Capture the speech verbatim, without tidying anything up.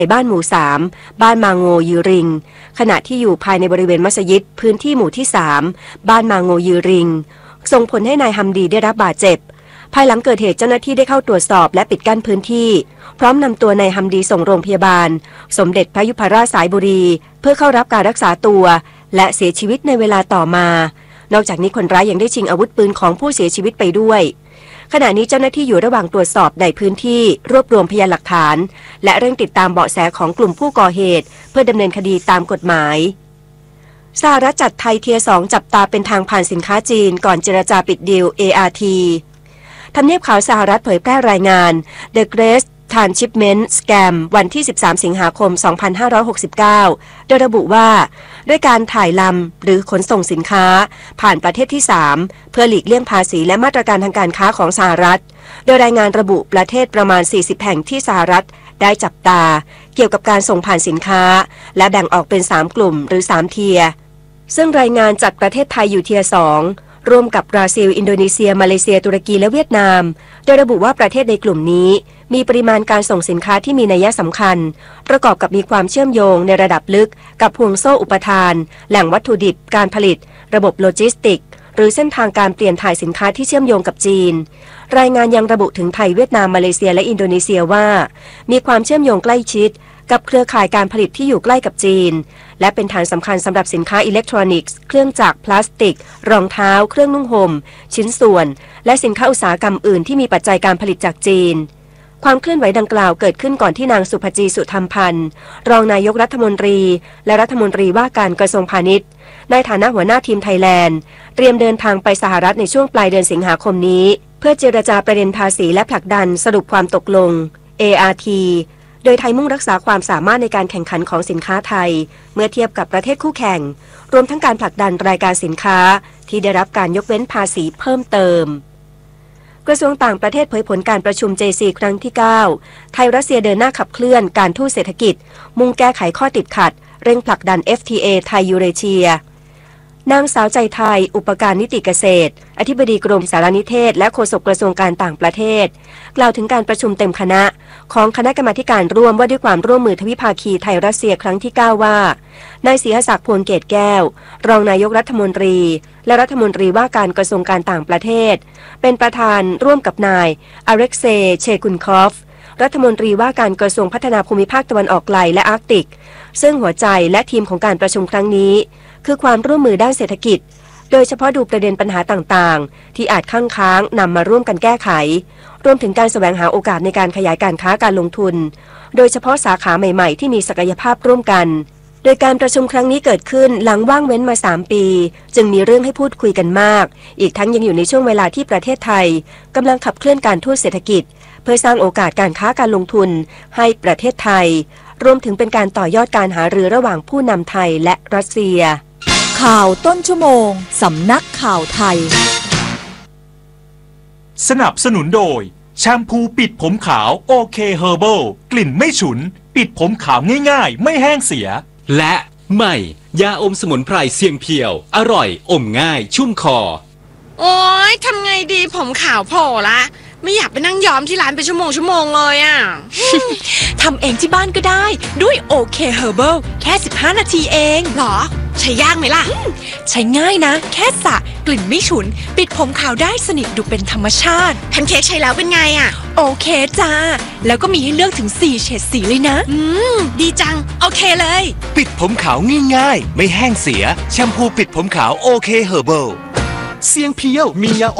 ในบ้านหมู่สามบ้านมาโงยือริงขณะที่อยู่ภายในบริเวณมัสยิดพื้นที่หมู่ที่สามบ้านมาโงยือริงส่งผลให้นายฮัมดีได้รับบาดเจ็บภายหลังเกิดเหตุเจ้าหน้าที่ได้เข้าตรวจสอบและปิดกั้นพื้นที่พร้อมนำตัวนายฮัมดีส่งโรงพยาบาลสมเด็จพระยุพราชสายบุรีเพื่อเข้ารับการรักษาตัวและเสียชีวิตในเวลาต่อมานอกจากนี้คนร้ายยังได้ชิงอาวุธปืนของผู้เสียชีวิตไปด้วยขณะนี้เจ้าหน้าที่อยู่ระหว่างตรวจสอบในพื้นที่รวบรวมพยานหลักฐานและเร่งติดตามเบาะแสของกลุ่มผู้ก่อเหตุเพื่อดำเนินคดีตามกฎหมายสหรัฐจัดไทยเทียร์สองจับตาเป็นทางผ่านสินค้าจีนก่อนเจรจาปิดดีล เอ อาร์ ที ทำเนียบข่าวสหรัฐเผยแพร่รายงาน The Great Transshipment Scam วันที่สิบสามสิงหาคมสองพันห้าร้อยหกสิบเก้าโดยระบุว่าด้วยการถ่ายลำหรือขนส่งสินค้าผ่านประเทศที่สามเพื่อหลีกเลี่ยงภาษีและมาตรการทางการค้าของสหรัฐโดยรายงานระบุประเทศประมาณสี่สิบแห่งที่สหรัฐได้จับตาเกี่ยวกับการส่งผ่านสินค้าและแบ่งออกเป็นสามกลุ่มหรือสามเทียร์ซึ่งรายงานจัดประเทศไทยอยู่เทียร์สองร่วมกับบราซิลอินโดนีเซียมาเลเซียตุรกีและเวียดนามโดยระบุว่าประเทศในกลุ่มนี้มีปริมาณการส่งสินค้าที่มีนัยสำคัญประกอบกับมีความเชื่อมโยงในระดับลึกกับห่วงโซ่อุปทานแหล่งวัตถุดิบการผลิตระบบโลจิสติกหรือเส้นทางการเปลี่ยนถ่ายสินค้าที่เชื่อมโยงกับจีนรายงานยังระบุถึงไทยเวียดนามมาเลเซียและอินโดนีเซียว่ามีความเชื่อมโยงใกล้ชิดกับเครือข่ายการผลิตที่อยู่ใกล้กับจีนและเป็นฐานสำคัญสำหรับสินค้าอิเล็กทรอนิกส์เครื่องจักรพลาสติกรองเท้าเครื่องนุ่งห่มชิ้นส่วนและสินค้าอุตสาหกรรมอื่นที่มีปัจจัยการผลิตจากจีนความเคลื่อนไหวดังกล่าวเกิดขึ้นก่อนที่นางสุภจีสุธรรมพันธ์รองนายกรัฐมนตรีและรัฐมนตรีว่าการกระทรวงพาณิชย์ในฐานะหัวหน้าทีมไทยแลนด์เตรียมเดินทางไปสหรัฐในช่วงปลายเดือนสิงหาคมนี้เพื่อเจรจาประเด็นภาษีและผลักดันสรุปความตกลง เอ อาร์ ที โดยไทยมุ่งรักษาความสามารถในการแข่งขันของสินค้าไทยเมื่อเทียบกับประเทศคู่แข่งรวมทั้งการผลักดันรายการสินค้าที่ได้รับการยกเว้นภาษีเพิ่มเติมกระทรวงต่างประเทศเผยผลการประชุม เจ ซี ครั้งที่เก้าไทยรัสเซียเดินหน้าขับเคลื่อนการทูตเศรษฐกิจมุ่งแก้ไขข้อติดขัดเร่งผลักดัน เอฟ ที เอ ไทยยูเรเชียนางสาวใจไทยอุปการนิติเกษตรอธิบดีกรมสารนิเทศและโฆษกกระทรวงการต่างประเทศกล่าวถึงการประชุมเต็มคณะของคณะกรรมาการร่วมว่าด้วยความร่วมมือทวิภาคีไทยรัสเซียครั้งที่เก้าว่านายศรีหศักดิ์พวงเกตแก้วรองนายกรัฐมนตรีและรัฐมนตรีว่าการกระทรวงการต่างประเทศเป็นประธานร่วมกับนายอเล็กเซย์เชกุนคอฟรัฐมนตรีว่าการกระทรวงพัฒนาภูมิภาคตะวันออกไกลและอาร์กติกซึ่งหัวใจและทีมของการประชุมครั้งนี้คือความร่วมมือด้านเศรษฐกิจโดยเฉพาะดูประเด็นปัญหาต่างๆที่อาจค้างค้างนำมาร่วมกันแก้ไขรวมถึงการแสวงหาโอกาสในการขยายการค้าการลงทุนโดยเฉพาะสาขาใหม่ๆที่มีศักยภาพร่วมกันโดยการประชุมครั้งนี้เกิดขึ้นหลังว่างเว้นมาสามปีจึงมีเรื่องให้พูดคุยกันมากอีกทั้งยังอยู่ในช่วงเวลาที่ประเทศไทยกำลังขับเคลื่อนการทูตเศรษฐกิจเพื่อสร้างโอกาสการค้าการลงทุนให้ประเทศไทยรวมถึงเป็นการต่อยอดการหารือระหว่างผู้นำไทยและรัสเซียข่าวต้นชั่วโมงสำนักข่าวไทยสนับสนุนโดยแชมพูปิดผมขาวโอเคเฮอร์เบิลกลิ่นไม่ฉุนปิดผมขาวง่ายๆไม่แห้งเสียและใหม่ยาอมสมุนไพรเสียงเพียวอร่อยอมง่ายชุ่มคอโอ๊ยทำไงดีผมขาวโผล่ละไม่อยากไปนั่งย้อมที่ร้านเป็นชั่วโมงชั่วโมงเลยอ่ะทำเองที่บ้านก็ได้ด้วยโอเคเฮอร์เบิลแค่สิบห้านาทีเองหรอใช้ยากไหมล่ะใช้ง่ายนะแค่สระกลิ่นไม่ฉุนปิดผมขาวได้สนิทดูเป็นธรรมชาติแพนเค้กใช้แล้วเป็นไงอ่ะโอเคจ้าแล้วก็มีให้เลือกถึงสี่เฉดสีเลยนะอืมดีจังโอเคเลยปิดผมขาวง่ายๆไม่แห้งเสียแชมพูปิดผมขาวโอเคเฮอร์เบิลเสียงเพียวมียา